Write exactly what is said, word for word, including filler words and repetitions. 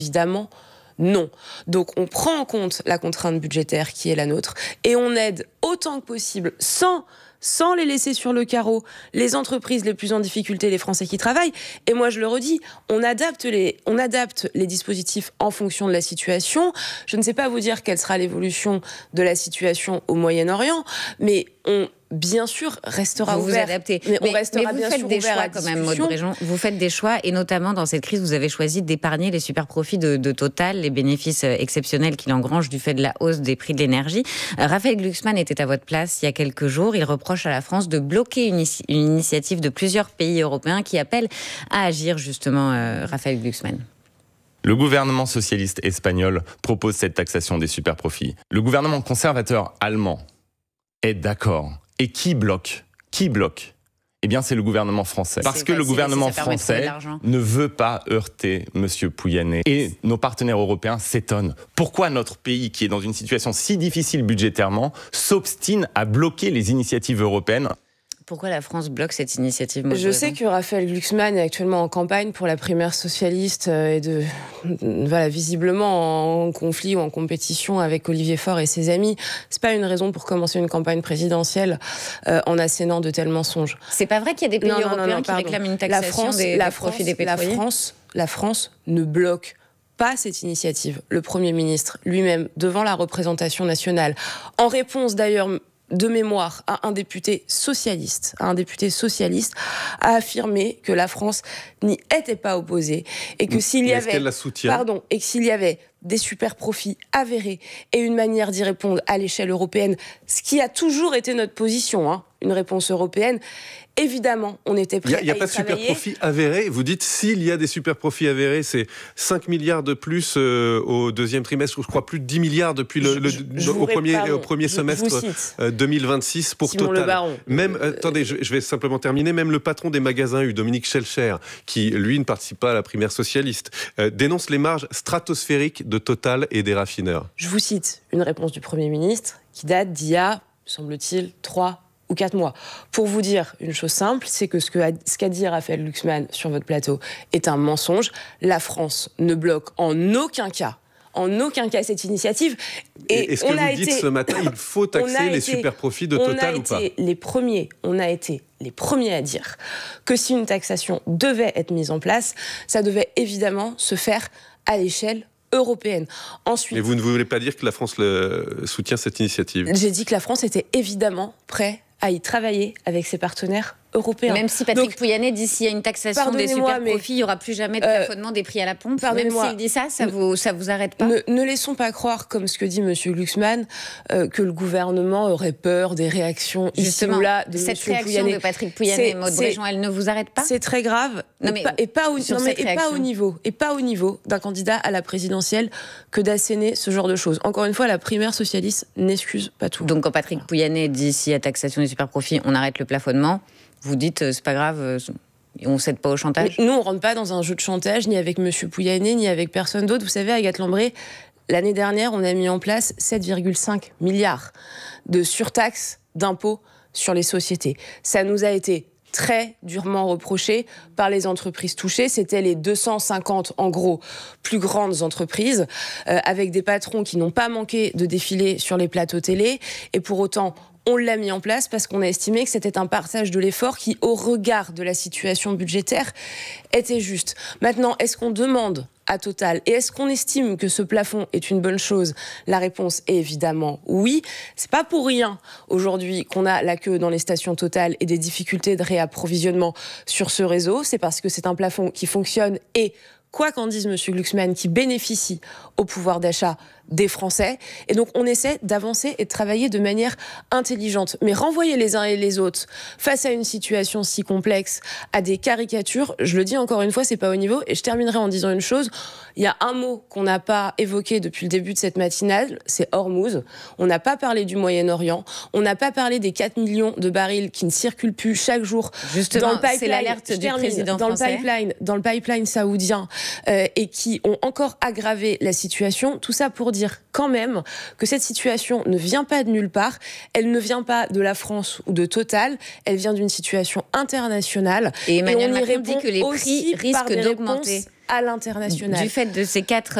Évidemment, non. Donc on prend en compte la contrainte budgétaire qui est la nôtre et on aide autant que possible, sans, sans les laisser sur le carreau, les entreprises les plus en difficulté, les Français qui travaillent. Et moi je le redis, on adapte les, on adapte les dispositifs en fonction de la situation. Je ne sais pas vous dire quelle sera l'évolution de la situation au Moyen-Orient, mais on... bien sûr, restera vous ouvert. Vous adaptez. Mais, mais, on restera mais vous bien faites sûr des ouvert choix à quand même, discussion. Maud Bréjon. Vous faites des choix, et notamment dans cette crise, vous avez choisi d'épargner les super profits de, de Total, les bénéfices exceptionnels qu'il engrange du fait de la hausse des prix de l'énergie. Euh, Raphaël Glucksmann était à votre place il y a quelques jours. Il reproche à la France de bloquer une, une initiative de plusieurs pays européens qui appellent à agir, justement, euh, Raphaël Glucksmann. Le gouvernement socialiste espagnol propose cette taxation des superprofits. Le gouvernement conservateur allemand est d'accord. Et qui bloque ? Qui bloque ? Eh bien, c'est le gouvernement français. Parce que le gouvernement français ne veut pas heurter M. Pouyanné. Et nos partenaires européens s'étonnent. Pourquoi notre pays, qui est dans une situation si difficile budgétairement, s'obstine à bloquer les initiatives européennes ? Pourquoi la France bloque cette initiative ? Je sais que Raphaël Glucksmann est actuellement en campagne pour la primaire socialiste et de, voilà, visiblement en conflit ou en compétition avec Olivier Faure et ses amis. C'est pas une raison pour commencer une campagne présidentielle euh, en assénant de tels mensonges. C'est pas vrai qu'il y a des pays non, non, européens non, non, qui réclament une taxation la France, des, la des France, profits des pétroliers ? La France, la France ne bloque pas cette initiative. Le Premier ministre lui-même, devant la représentation nationale, en réponse d'ailleurs de mémoire à un député socialiste, à un député socialiste, a affirmé que la France n'y était pas opposée et que s'il y avait, la soutient pardon, et que s'il y avait des super profits avérés et une manière d'y répondre à l'échelle européenne, ce qui a toujours été notre position, hein, une réponse européenne. Évidemment, on était prêt à y travailler. Il n'y a, a pas de super profit avéré. Vous dites s'il y a des super profits avérés, c'est cinq milliards de plus euh, au deuxième trimestre, ou je crois plus de dix milliards depuis le, le, je, je au, premier, au premier je, semestre je deux mille vingt-six pour Simon Total. Le Baron. Même, euh, attendez, je, je vais simplement terminer. Même le patron des magasins U, Dominique Schelcher, qui lui ne participe pas à la primaire socialiste, euh, dénonce les marges stratosphériques de Total et des raffineurs. Je vous cite une réponse du Premier ministre qui date d'il y a, semble-t-il, trois ou quatre mois. Pour vous dire une chose simple, c'est que ce, que a, ce qu'a dit Raphaël Glucksmann sur votre plateau est un mensonge. La France ne bloque en aucun cas, en aucun cas cette initiative. Et est-ce que on vous a dites été, ce matin, il faut taxer les été, super profits de on Total a ou pas ? été les premiers, on a été les premiers à dire que si une taxation devait être mise en place, ça devait évidemment se faire à l'échelle européenne. Ensuite, mais vous ne voulez pas dire que la France le, soutient cette initiative ? J'ai dit que la France était évidemment prête à y travailler avec ses partenaires européens. Même si Patrick Donc, Pouyanné dit s'il y a une taxation des super profits, il n'y aura plus jamais de plafonnement euh, des prix à la pompe. Même s'il dit ça, ça vous, ça vous arrête pas ? Ne, ne laissons pas croire, comme ce que dit M. Glucksmann, euh, que le gouvernement aurait peur des réactions Justement, ici ou là de cette M. réaction Pouyanné. de Patrick Pouyanné et Maud Bréjon, elle ne vous arrête pas ? C'est très grave. Non, mais et pas, et pas, au, non, mais, et pas au niveau, et pas au niveau d'un candidat à la présidentielle que d'asséner ce genre de choses. Encore une fois, la primaire socialiste n'excuse pas tout. Donc quand Patrick voilà. Pouyanné dit s'il y a taxation des super profits, on arrête le plafonnement. Vous dites, euh, c'est pas grave, euh, on ne cède pas au chantage ? Mais nous, on ne rentre pas dans un jeu de chantage, ni avec M. Pouyanné, ni avec personne d'autre. Vous savez, Agathe Lambré, l'année dernière, on a mis en place sept virgule cinq milliards de surtaxes d'impôts sur les sociétés. Ça nous a été très durement reproché par les entreprises touchées. C'était les deux cent cinquante, en gros, plus grandes entreprises, euh, avec des patrons qui n'ont pas manqué de défiler sur les plateaux télé. Et pour autant, on l'a mis en place parce qu'on a estimé que c'était un partage de l'effort qui, au regard de la situation budgétaire, était juste. Maintenant, est-ce qu'on demande à Total et est-ce qu'on estime que ce plafond est une bonne chose ? La réponse est évidemment oui. C'est pas pour rien aujourd'hui qu'on a la queue dans les stations Total et des difficultés de réapprovisionnement sur ce réseau. C'est parce que c'est un plafond qui fonctionne et, quoi qu'en dise M. Glucksmann, qui bénéficie au pouvoir d'achat des Français. Et donc, on essaie d'avancer et de travailler de manière intelligente. Mais renvoyer les uns et les autres face à une situation si complexe, à des caricatures, je le dis encore une fois, c'est pas au niveau. Et je terminerai en disant une chose. Il y a un mot qu'on n'a pas évoqué depuis le début de cette matinale, c'est Hormuz. On n'a pas parlé du Moyen-Orient. On n'a pas parlé des quatre millions de barils qui ne circulent plus chaque jour. Justement, dans le pipeline, c'est l'alerte du termine, président dans français. Le pipeline, dans le pipeline saoudien, euh, et qui ont encore aggravé la situation. Tout ça pour dire dire quand même que cette situation ne vient pas de nulle part, elle ne vient pas de la France ou de Total, elle vient d'une situation internationale. Et Emmanuel et on y Macron répond dit que les prix aussi par risquent des d'augmenter réponses à l'international. Du fait de ces quatre